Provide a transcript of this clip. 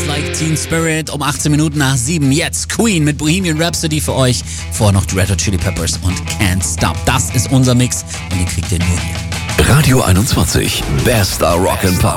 Like Teen Spirit um 18 Minuten nach 7. Jetzt Queen mit Bohemian Rhapsody für euch. Vorher noch die Red Hot Chili Peppers und Can't Stop. Das ist unser Mix und den kriegt ihr nur hier. Radio 21, bester Rock'n'Pop.